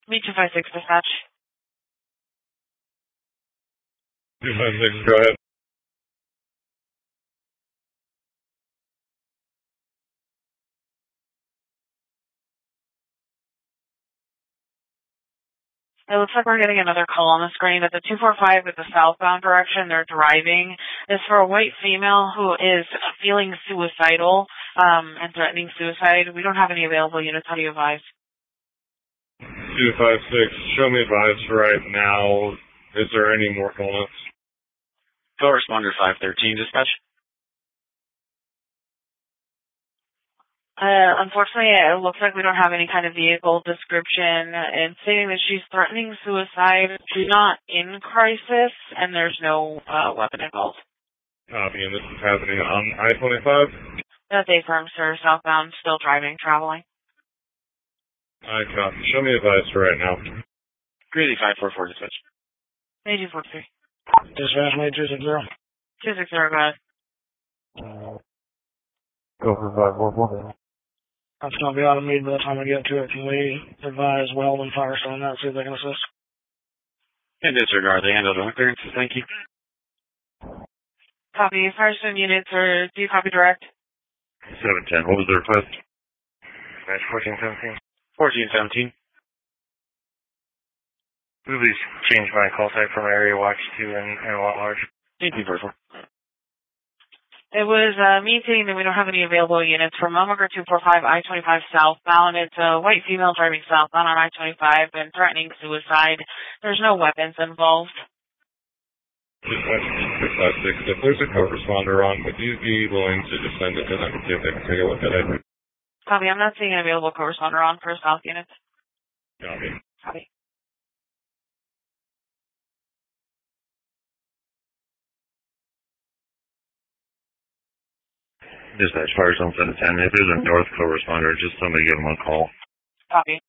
Me 256 dispatch. 256, go ahead. It looks like we're getting another call on the screen that the 245 is the southbound direction. They're driving. It's for a white female who is feeling suicidal and threatening suicide. We don't have any available units. How do you advise? 256, show me advice right now. Is there any more call-ups? Co-responder 513, dispatch. Unfortunately, it looks like we don't have any kind of vehicle description. And stating that she's threatening suicide. She's not in crisis, and there's no weapon involved. Copy, and this is happening on I-25? That's affirmed, sir. Southbound, still driving, traveling. I copy. Show me advice right now. Greeley 544, dispatch. May 243. Dispatch, May 260. 260, go ahead. Go for 544. That's going to be out of me by the time we get to it. Can we advise Weld and Firestone that, see if they can assist? In disregard, they handled no clearances, thank you. Copy. Firestone units, or do you copy direct? 710, what was the request? Match 1417. 1417. Please change my call type from area watch to an lot large. 1844. It was me saying that we don't have any available units for Momager 245 I-25 southbound. It's a white female driving southbound on I-25 and threatening suicide. There's no weapons involved. Dispatch 656, if there's a co-responder on, would you be willing to just send it to them and see if they can take a look at it? Copy. I'm not seeing an available co-responder on for south units. Copy. Copy. Dispatch Firestone 710, if there's a north co-responder, just somebody give them a call. Copy.